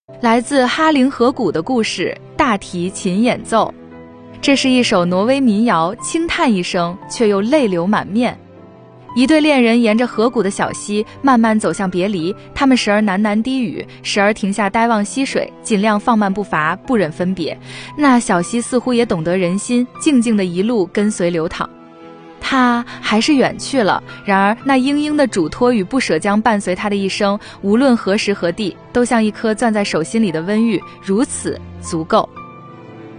来自哈陵河谷的故事，大提琴演奏。这是一首挪威民谣，轻叹一声，却又泪流满面。一对恋人沿着河谷的小溪慢慢走向别离，他们时而喃喃低语，时而停下呆望溪水，尽量放慢步伐，不忍分别。那小溪似乎也懂得人心，静静的一路跟随流淌。他还是远去了，然而那殷殷的嘱托与不舍将伴随他的一生，无论何时何地，都像一颗攥在手心里的温玉，如此足够。